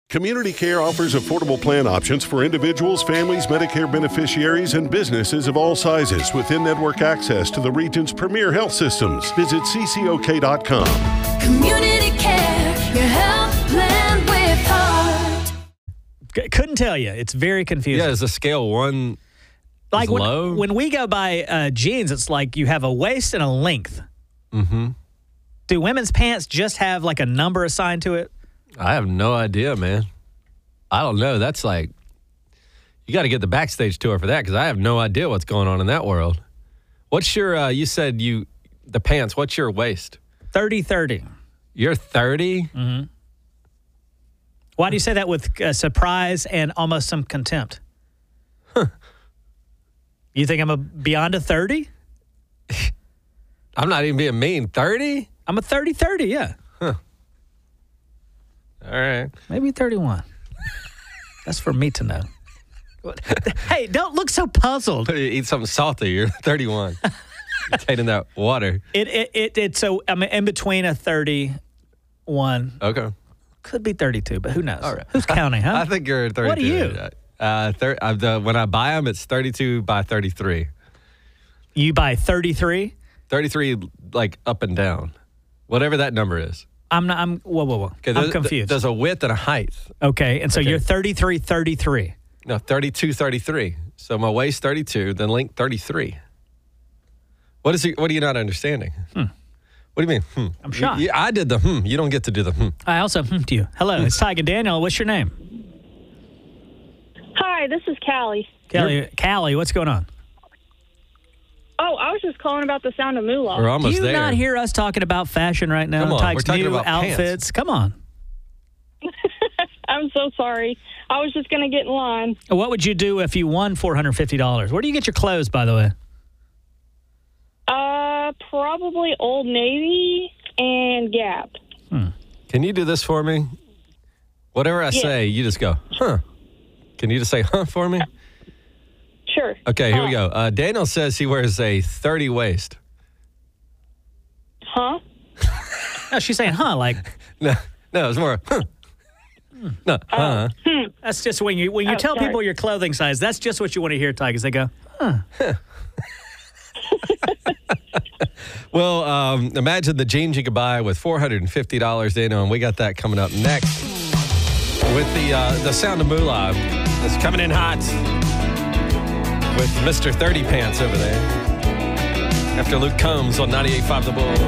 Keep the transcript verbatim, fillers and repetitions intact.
Community Care offers affordable plan options for individuals, families, Medicare beneficiaries, and businesses of all sizes with in-network access to the region's premier health systems. Visit C C O K dot com. Community Care, your health plan with heart. C- couldn't tell you. It's very confusing. Yeah, is the scale one like is when, low? when we go by uh, jeans, it's like you have a waist and a length. Mm-hmm. Do women's pants just have like a number assigned to it? I have no idea, man. I don't know. That's like, you got to get the backstage tour for that because I have no idea what's going on in that world. What's your, uh, you said you, the pants, what's your waist? thirty thirty. You're thirty? Mm-hmm. Why do you say that with uh, surprise and almost some contempt? Huh. You think I'm a beyond a thirty? I'm not even being mean. thirty? I'm a thirty thirty, yeah. Huh. All right. Maybe thirty-one. That's for me to know. Hey, don't look so puzzled. You eat something salty. You're thirty-one. You're taking that water. It it it it's so I'm in between a thirty-one. Okay. Could be thirty-two, but who knows? All right. Who's counting, huh? I think you're thirty-two. What are you? Uh, thir- uh, the, when I buy them, it's thirty-two by thirty-three. You buy thirty-three? thirty-three, like up and down. Whatever that number is. I'm not, I'm, whoa, whoa, whoa. Okay, I'm there's, confused. There's a width and a height. Okay, and so Okay. you're thirty-three thirty-three. No, thirty-two thirty-three. So my waist thirty-two, then length thirty-three. What is it? What are you not understanding? Hmm. What do you mean? Hmm. I'm shocked. You- I did the hmm. You don't get to do the hmm. I also hmm to you. Hello, it's Tyke and Daniel. What's your name? Hi, this is Callie. Kelly, Callie, what's going on? Oh, I was just calling about the Sound of Moolah. We're Do almost you there. not hear us talking about fashion right now? Come on, Tyke's we're talking new about pants. outfits. Come on. I'm so sorry. I was just going to get in line. What would you do if you won four hundred fifty dollars? Where do you get your clothes, by the way? Uh, probably Old Navy and Gap. Can you do this for me? Whatever I Yeah. say, you just go, huh. Can you just say, huh, for me? Sure. Okay, here we Uh, go. Uh, Daniel says he wears a thirty waist. Huh? No, she's saying, huh, like, No, no, it's more, huh. No, huh. that's just when you when you Oh, tell sorry. people your clothing size, that's just what you want to hear, Tyke, is they go, huh. Well, um, imagine the jeans you could buy with four hundred fifty dollars, Daniel, and we got that coming up next with the uh, the Sound of Moolah. It's coming in hot with Mister thirty Pants over there. After Luke Combs on ninety-eight point five The Bull.